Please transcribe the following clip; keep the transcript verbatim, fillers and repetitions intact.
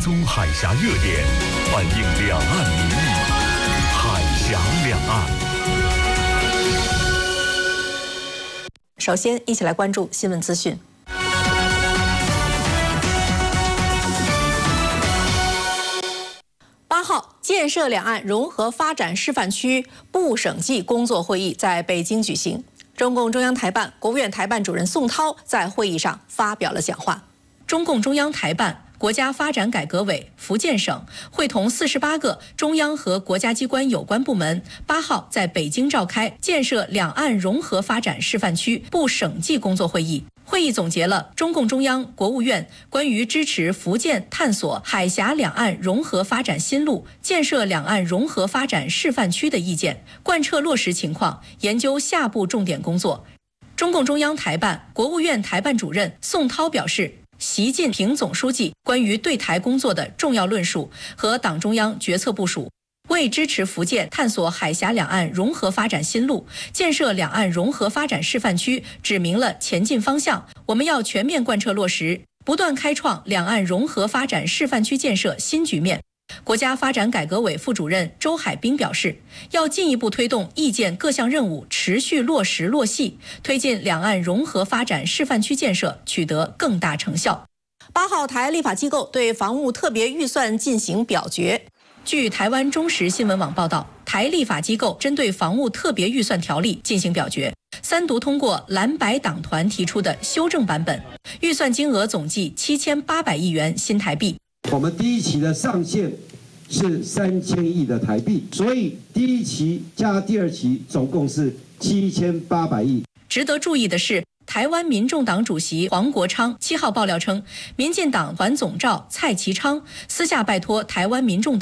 踪海峡热点，反映两岸民意。海峡两岸。 首先，一起来关注新闻资讯。八号，建设两岸融合发展示范区部省际工作会议在北京举行。中共中央台办、国务院台办主任宋涛在会议上发表了讲话。中共中央台办、国家发展改革委、福建省会同四十八个中央和国家机关有关部门，八号在北京召开建设两岸融合发展示范区部省际工作会议。会议总结了中共中央、国务院关于支持福建探索海峡两岸融合发展新路、建设两岸融合发展示范区的意见，贯彻落实情况，研究下步重点工作。中共中央台办、国务院台办主任宋涛表示，习近平总书记关于对台工作的重要论述和党中央决策部署，为支持福建探索海峡两岸融合发展新路、建设两岸融合发展示范区指明了前进方向。我们要全面贯彻落实，不断开创两岸融合发展示范区建设新局面。国家发展改革委副主任周海滨表示，要进一步推动意见各项任务持续落实落细，推进两岸融合发展示范区建设取得更大成效。八号，台立法机构对房屋特别预算进行表决。据台湾中时新闻网报道，台立法机构针对房屋特别预算条例进行表决，三读通过蓝白党团提出的修正版本，预算金额总计七千八百亿元新台币。 我们第一期的上限是三千亿的台币，所以第一期加第二期总共是七千八百亿。 值得注意的是，台湾民众党主席黄国昌七号爆料称，民进党团总召蔡其昌私下拜托台湾民众党